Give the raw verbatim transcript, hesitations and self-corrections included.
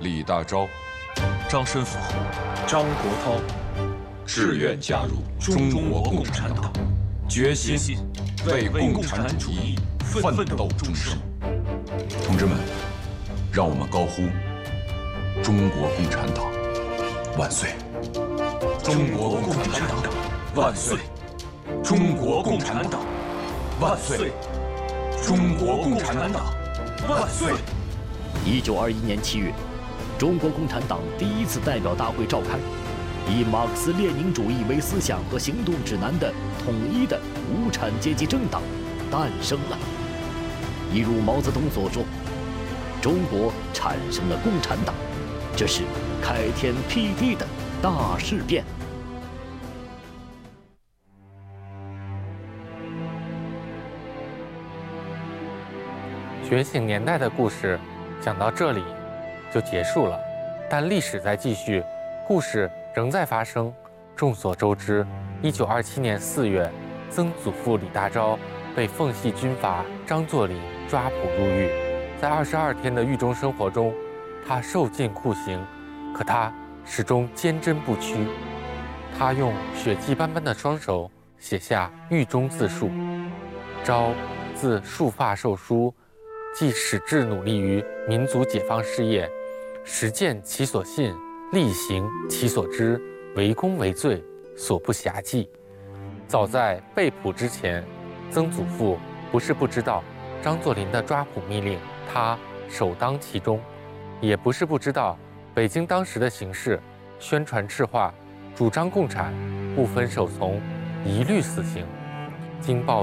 李大钊、 张申府、 张国焘志愿加入中国共产党，决心为共产主义奋斗终生。同志们，让我们高呼：中国共产党万岁！中国共产党万岁！中国共产党万岁！中国共产党万岁！ 一九二一年七月，中国共产党第一次代表大会召开，以马克思列宁主义为思想和行动指南的统一的无产阶级政党诞生了。一如毛泽东所说，中国产生了共产党，这是开天辟地的大事变。 觉醒年代的故事讲到这里就结束了，但历史在继续，故事仍在发生。众所周知，一九二七年四月，曾祖父李大钊被奉系军阀张作霖抓捕入狱。在二十二天的狱中生活中，他受尽酷刑，可他始终坚贞不屈。他用血迹斑斑的双手写下狱中自述：钊，字束发寿书，既矢志努力于民族解放事业，实践其所信，力行其所知，为公为罪，所不暇计。早在被捕之前，曾祖父不是不知道张作霖的抓捕密令，他首当其冲；也不是不知道北京当时的形势，宣传赤化，主张共产，不分首从，一律死刑。经报